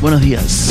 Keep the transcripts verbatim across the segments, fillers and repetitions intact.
buenos días.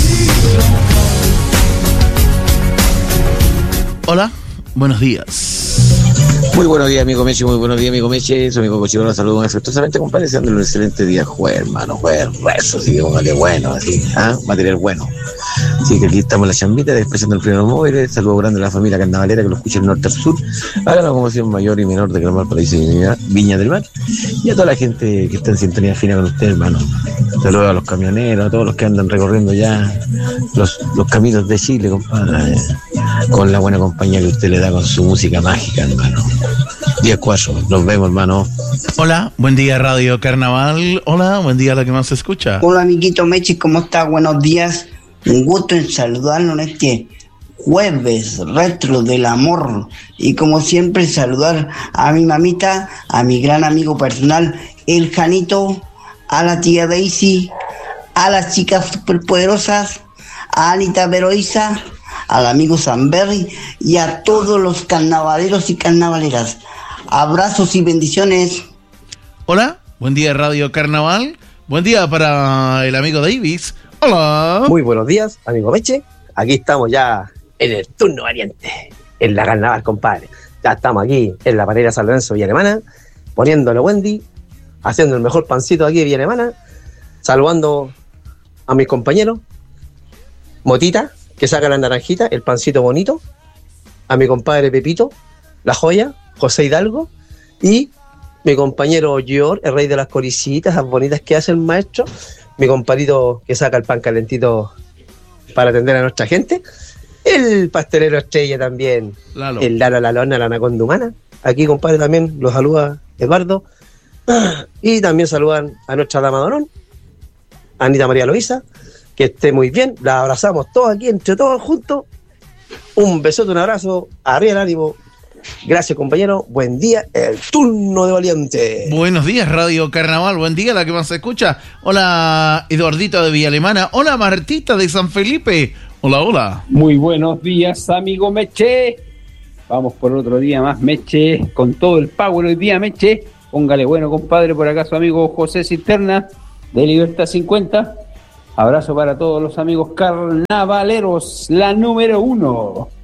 Hola, buenos días. Muy buenos días, amigo Meche, muy buenos días, amigo Meche. Soy amigo Cochino, los saludo afectuosamente, compadre, deseándole un excelente día, jueves, hermano, jueves, rezo, así que póngale bueno, así, ¿ah? Material bueno. Así que aquí estamos en la chambita, expresando el primer móvil, saludo grande a la familia carnavalera que lo escucha del norte al sur, a la locomoción mayor y menor de Gran Paraíso y Viña del Mar, y a toda la gente que está en sintonía fina con usted, hermano. Saludos a los camioneros, a todos los que andan recorriendo ya los, los caminos de Chile, compadre, con la buena compañía que usted le da con su música mágica, hermano. diez cuatro, nos vemos, hermano. Hola, buen día Radio Carnaval. Hola, buen día a la que más se escucha. Hola, amiguito Mechi, ¿cómo está? Buenos días. Un gusto en saludarlo en este jueves retro del amor. Y como siempre, saludar a mi mamita, a mi gran amigo personal, el Janito, a la tía Daisy, a las chicas superpoderosas, a Anita Veroiza, al amigo Samberry y a todos los carnavaleros y carnavaleras. Abrazos y bendiciones. Hola, buen día Radio Carnaval. Buen día para el amigo Davis. Hola. Muy buenos días, amigo Meche. Aquí estamos ya en el turno variante, en la carnaval, compadre. Ya estamos aquí en la Panera San Lorenzo Villa Alemana, poniéndole Wendy, haciendo el mejor pancito aquí de Villa Alemana, saludando a mis compañeros, Motita, que saca la naranjita, el pancito bonito, a mi compadre Pepito, la joya, José Hidalgo, y mi compañero George, el rey de las colicitas, las bonitas que hace el maestro, mi compadrito que saca el pan calentito para atender a nuestra gente, el pastelero estrella también, Lalo. El Lalo La Lona, la anaconda humana. Aquí, compadre, también los saluda Eduardo, y también saludan a nuestra dama de honor, Anita María Loíza, que esté muy bien, la abrazamos todos aquí, entre todos juntos, un besote, un abrazo, arriba el ánimo. Gracias, compañero. Buen día, el turno de valiente. Buenos días, Radio Carnaval. Buen día, la que más se escucha. Hola, Eduardito de Villa Alemana. Hola, Martita de San Felipe. Hola, hola. Muy buenos días, amigo Meche. Vamos por otro día más, Meche, con todo el power hoy día, Meche. Póngale bueno, compadre, por acá su amigo José Cisterna de Libertad cincuenta. Abrazo para todos los amigos carnavaleros, la número uno.